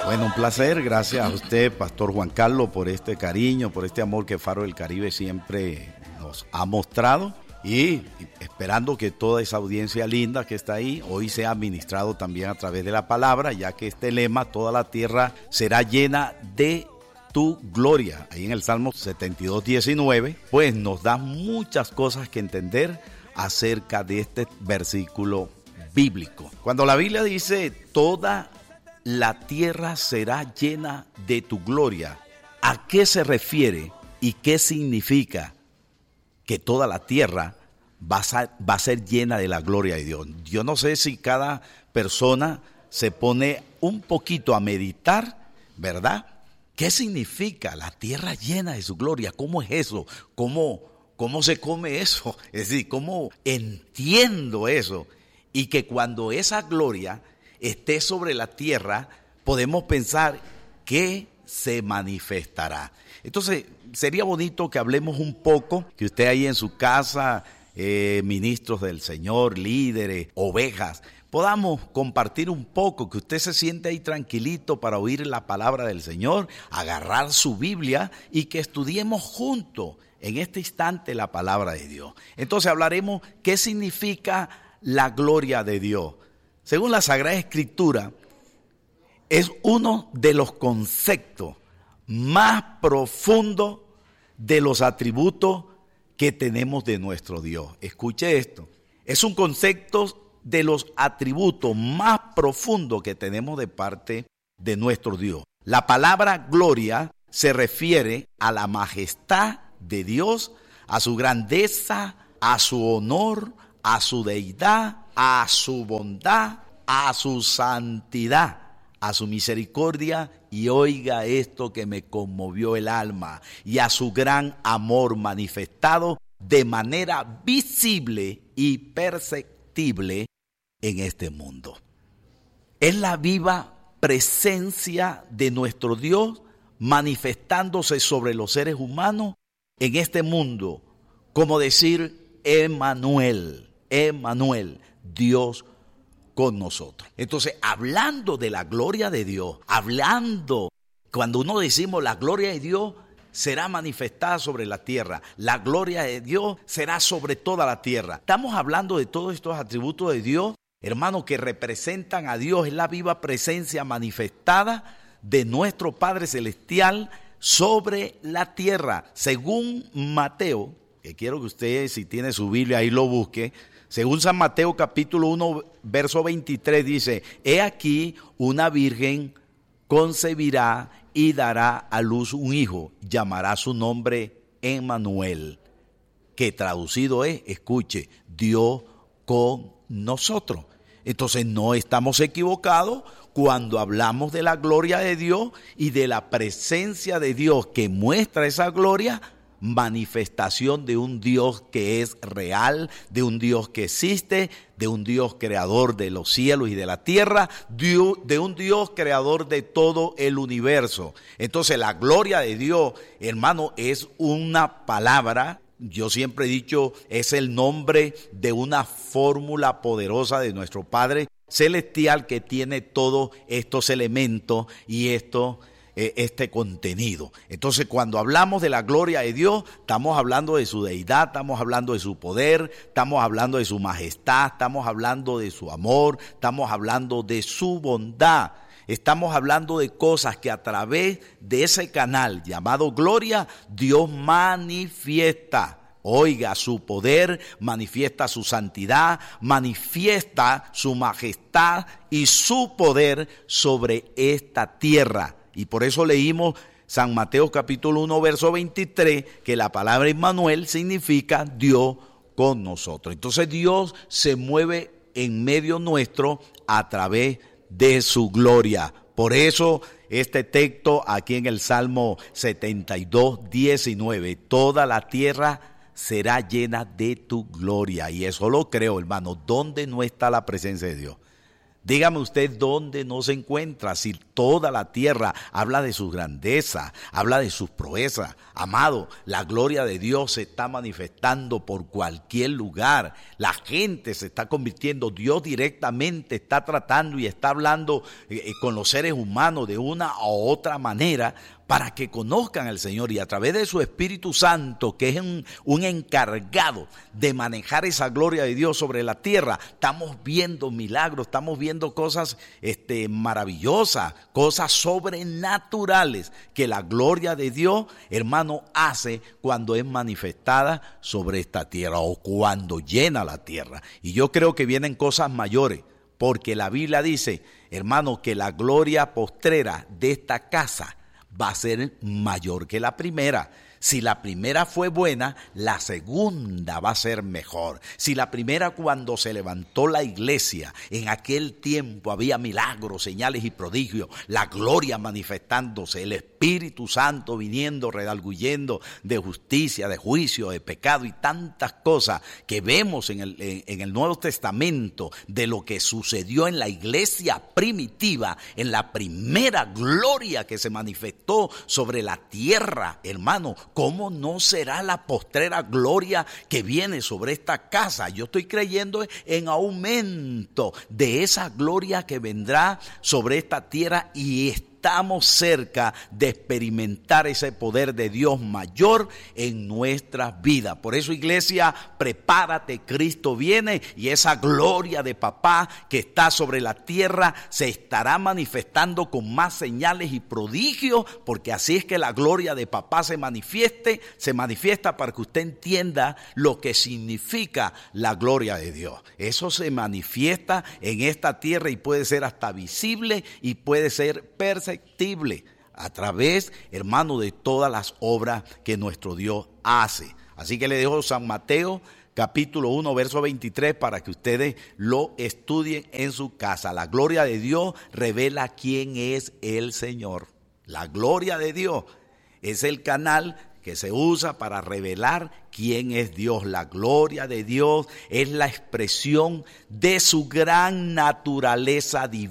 Bueno, un placer, gracias a usted, Pastor Juan Carlos, por este cariño, por este amor que Faro del Caribe siempre nos ha mostrado y esperando que toda esa audiencia linda que está ahí hoy sea ministrado también a través de la palabra, ya que este lema, toda la tierra será llena de tu gloria, ahí en el Salmo 72:19, pues nos da muchas cosas que entender acerca de este versículo bíblico. Cuando la Biblia dice toda la tierra será llena de tu gloria, ¿a qué se refiere y qué significa que toda la tierra va a ser llena de la gloria de Dios? Yo no sé si cada persona se pone un poquito a meditar, ¿verdad? ¿Qué significa la tierra llena de su gloria? ¿Cómo es eso? ¿Cómo se come eso? Es decir, ¿cómo entiendo eso? Y que cuando esa gloria esté sobre la tierra, podemos pensar que se manifestará. Entonces, sería bonito que hablemos un poco, que usted ahí en su casa, ministros del Señor, líderes, ovejas, podamos compartir un poco, que usted se siente ahí tranquilito para oír la palabra del Señor, agarrar su Biblia y que estudiemos juntos en este instante la palabra de Dios. Entonces hablaremos qué significa la gloria de Dios. Según la Sagrada Escritura, es uno de los conceptos más profundos de los atributos que tenemos de nuestro Dios. Escuche esto, es un concepto de los atributos más profundos que tenemos de parte de nuestro Dios. La palabra gloria se refiere a la majestad de Dios, a su grandeza, a su honor, a su deidad, a su bondad, a su santidad, a su misericordia, y oiga esto que me conmovió el alma, y a su gran amor manifestado de manera visible y perceptible en este mundo. Es la viva presencia de nuestro Dios manifestándose sobre los seres humanos en este mundo, como decir Emmanuel, Dios con nosotros. Entonces, hablando de la gloria de Dios, cuando uno decimos la gloria de Dios será manifestada sobre la tierra, la gloria de Dios será sobre toda la tierra. Estamos hablando de todos estos atributos de Dios, hermanos, que representan a Dios, es la viva presencia manifestada de nuestro Padre Celestial sobre la tierra. Según Mateo, que quiero que usted, si tiene su Biblia, ahí lo busque. Según San Mateo capítulo 1, verso 23 dice: he aquí una virgen concebirá y dará a luz un hijo, llamará su nombre Emmanuel, que traducido es, escuche, Dios con nosotros. Entonces no estamos equivocados cuando hablamos de la gloria de Dios y de la presencia de Dios que muestra esa gloria, manifestación de un Dios que es real, de un Dios que existe, de un Dios creador de los cielos y de la tierra, de un Dios creador de todo el universo. Entonces la gloria de Dios, hermano, es una palabra. Yo siempre he dicho, es el nombre de una fórmula poderosa de nuestro Padre Celestial que tiene todos estos elementos y este contenido. Entonces, cuando hablamos de la gloria de Dios, estamos hablando de su deidad, estamos hablando de su poder, estamos hablando de su majestad, estamos hablando de su amor, estamos hablando de su bondad. Estamos hablando de cosas que a través de ese canal llamado gloria, Dios manifiesta. Oiga, su poder, manifiesta su santidad, manifiesta su majestad y su poder sobre esta tierra. Y por eso leímos San Mateo capítulo 1, verso 23, que la palabra Emmanuel significa Dios con nosotros. Entonces Dios se mueve en medio nuestro a través de su gloria. Por eso este texto aquí en el Salmo 72:19, toda la tierra será llena de tu gloria. Y eso lo creo, hermano. ¿Dónde no está la presencia de Dios? Dígame usted dónde no se encuentra, si toda la tierra habla de su grandeza, habla de sus proezas. Amado, la gloria de Dios se está manifestando por cualquier lugar. La gente se está convirtiendo, Dios directamente está tratando y está hablando con los seres humanos de una u otra manera para que conozcan al Señor, y a través de su Espíritu Santo, que es un encargado de manejar esa gloria de Dios sobre la tierra, estamos viendo milagros, estamos viendo cosas maravillosas, cosas sobrenaturales que la gloria de Dios, hermano, hace cuando es manifestada sobre esta tierra o cuando llena la tierra. Y yo creo que vienen cosas mayores, porque la Biblia dice, hermano, que la gloria postrera de esta casa va a ser mayor que la primera. Si la primera fue buena, la segunda va a ser mejor. Si la primera, cuando se levantó la iglesia, en aquel tiempo había milagros, señales y prodigios, la gloria manifestándose, el Espíritu Santo viniendo, redarguyendo de justicia, de juicio, de pecado y tantas cosas que vemos en el Nuevo Testamento de lo que sucedió en la iglesia primitiva, en la primera gloria que se manifestó sobre la tierra, hermano. ¿Cómo no será la postrera gloria que viene sobre esta casa? Yo estoy creyendo en aumento de esa gloria que vendrá sobre esta tierra, y estamos cerca de experimentar ese poder de Dios mayor en nuestras vidas. Por eso, iglesia, prepárate, Cristo viene, y esa gloria de papá que está sobre la tierra se estará manifestando con más señales y prodigios, porque así es que la gloria de papá se manifiesta para que usted entienda lo que significa la gloria de Dios. Eso se manifiesta en esta tierra y puede ser hasta visible y puede ser perceptible a través, hermano, de todas las obras que nuestro Dios hace. Así que le dejo San Mateo capítulo 1, verso 23, para que ustedes lo estudien en su casa. La gloria de Dios revela quién es el Señor. La gloria de Dios es el canal que se usa para revelar quién es Dios. La gloria de Dios es la expresión de su gran naturaleza divina.